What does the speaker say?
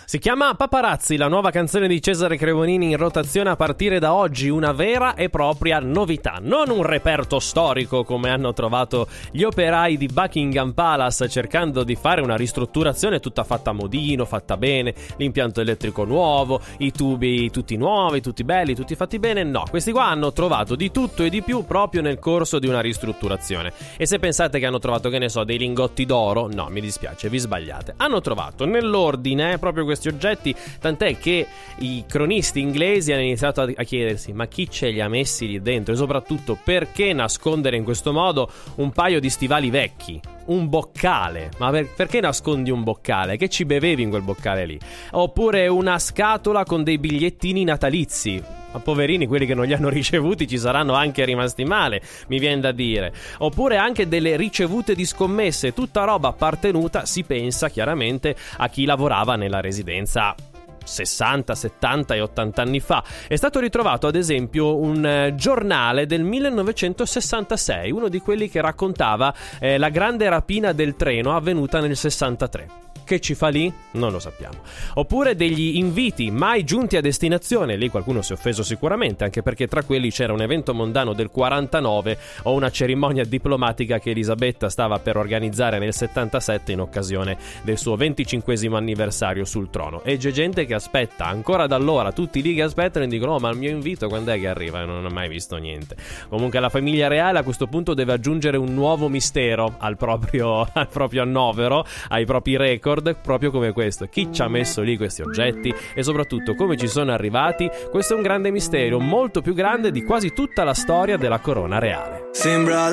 Si chiama Paparazzi, la nuova canzone di Cesare Cremonini in rotazione a partire da oggi, una vera e propria novità, non un reperto storico come hanno trovato gli operai di Buckingham Palace cercando di fare una ristrutturazione tutta fatta a modino, fatta bene, l'impianto elettrico nuovo, i tubi tutti nuovi, tutti belli, tutti fatti bene. No, questi qua hanno trovato di tutto e di più proprio nel corso di una ristrutturazione. E se pensate che hanno trovato, che ne so, dei lingotti d'oro, no, mi dispiace, vi sbagliate. Hanno trovato nell'ordine proprio questi oggetti, tant'è che i cronisti inglesi hanno iniziato a chiedersi ma chi ce li ha messi lì dentro e soprattutto perché nascondere in questo modo un paio di stivali vecchi, un boccale. Ma perché nascondi un boccale? Che ci bevevi in quel boccale lì? Oppure una scatola con dei bigliettini natalizi. Ma poverini, quelli che non li hanno ricevuti ci saranno anche rimasti male, mi viene da dire. Oppure anche delle ricevute di scommesse, tutta roba appartenuta, si pensa chiaramente, a chi lavorava nella residenza 60, 70 e 80 anni fa. È stato ritrovato ad esempio un giornale del 1966, uno di quelli che raccontava la grande rapina del treno avvenuta nel 63. Che ci fa lì? Non lo sappiamo. Oppure degli inviti mai giunti a destinazione. Lì qualcuno si è offeso sicuramente, anche perché tra quelli c'era un evento mondano del 49 o una cerimonia diplomatica che Elisabetta stava per organizzare nel 77 in occasione del suo 25esimo anniversario sul trono. E c'è gente che aspetta ancora da allora, tutti lì che aspettano e dicono oh, ma il mio invito quando è che arriva? Non ho mai visto niente. Comunque la famiglia reale a questo punto deve aggiungere un nuovo mistero al proprio annovero, ai propri record, proprio come questo. Chi ci ha messo lì questi oggetti e soprattutto come ci sono arrivati? Questo è un grande mistero, molto più grande di quasi tutta la storia della corona reale. Sembra